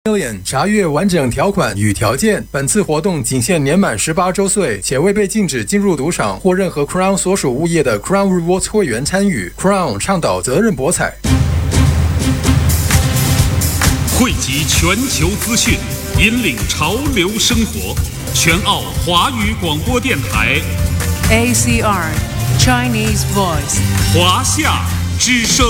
million 查阅完整条款与条件。本次活动仅限年满18周岁且未被禁止进入赌场或任何 Crown 所属物业的 Crown Rewards 会员参与。Crown 倡导责任博彩。 汇集全球资讯，引领潮流生活。全澳华语广播电台 ACR Chinese Voice 华夏之声。